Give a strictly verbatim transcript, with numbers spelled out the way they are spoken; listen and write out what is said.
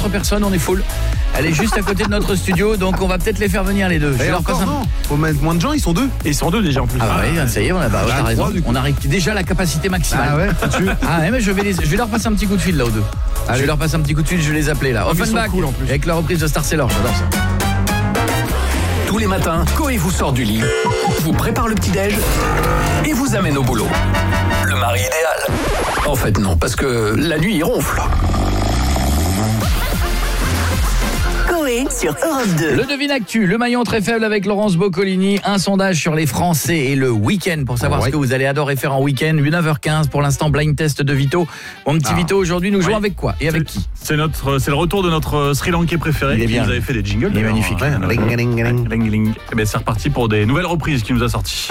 quatre personnes, on est full. Elle est juste à côté de notre studio, donc on va peut-être les faire venir les deux. Je Et leur encore, passe un... non, faut mettre moins de gens, ils sont deux. Et ils sont deux déjà en plus. Ah bah oui, ça y est, on a, bah, Ah, t'as raison. trois, du coup. On a déjà la capacité maximale. Ah ouais, tu Ah ouais, mais je vais, les, je vais leur passer un petit coup de fil là aux deux. Allez. Je vais leur passer un petit coup de fil, je vais les appeler là. mais ils sont Offenbach, cool, en plus. avec la reprise de Star Sailor, j'adore ça. Tous les matins, Coé vous sort du lit, vous prépare le petit-déj et vous amène au boulot. Le mari idéal. En fait non, parce que la nuit il ronfle. Coé sur Europe deux. Le Devine Actu, le maillon très faible avec Laurence Boccolini, un sondage sur les Français et le week-end pour savoir Ouais. ce que vous allez adorer faire en week-end. neuf heures quinze pour l'instant, blind test de Vito. Mon petit Ah. Vito, aujourd'hui nous jouons Oui. avec quoi et avec qui? C'est notre, c'est le retour de notre Sri Lankais préféré Il est qui bien. nous avait fait des jingles. Il est d'ailleurs. magnifique. Ouais, Ling, ling, ling. ling, ling. Eh ben, c'est reparti pour des nouvelles reprises qu'il nous a sorties.